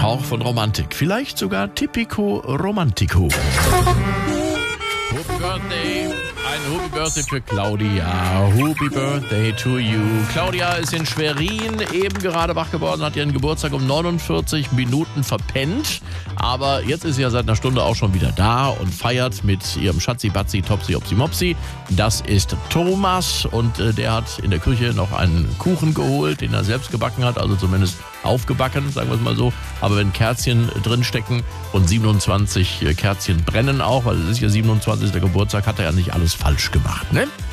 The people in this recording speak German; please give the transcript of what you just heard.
Hauch von Romantik. Vielleicht sogar Typico Romantico. Happy Birthday. Ein Happy Birthday für Claudia. Happy Birthday to you. Claudia ist in Schwerin eben gerade wach geworden, hat ihren Geburtstag um 49 Minuten verpennt. Aber jetzt ist sie ja seit einer Stunde auch schon wieder da und feiert mit ihrem Schatzi, Batzi, Topsi, Opsi, Mopsi. Das ist Thomas und der hat in der Küche noch einen Kuchen geholt, den er selbst gebacken hat, also zumindest aufgebacken, sagen wir es mal so. Aber wenn Kerzchen drinstecken und 27 Kerzchen brennen auch, weil es ist ja 27. Geburtstag, hat er ja nicht alles falsch gemacht, ne?